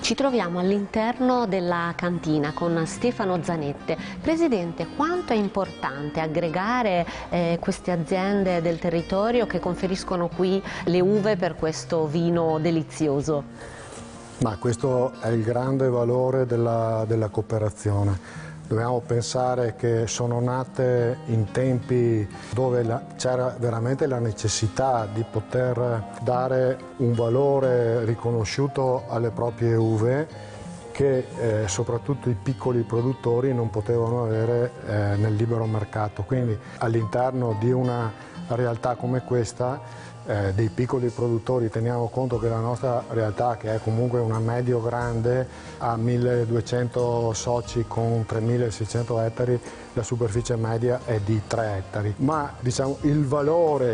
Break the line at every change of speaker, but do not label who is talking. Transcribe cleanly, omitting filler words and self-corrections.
Ci troviamo all'interno della cantina con Stefano Zanette. Presidente, quanto è importante aggregare queste aziende del territorio che conferiscono qui le uve per questo vino delizioso?
Ma questo è il grande valore della cooperazione. Dobbiamo pensare che sono nate in tempi dove c'era veramente la necessità di poter dare un valore riconosciuto alle proprie uve che soprattutto i piccoli produttori non potevano avere nel libero mercato. Quindi all'interno di una realtà come questa dei piccoli produttori, teniamo conto che la nostra realtà, che è comunque una medio-grande, ha 1200 soci con 3600 ettari, la superficie media è di 3 ettari. Ma diciamo, il valore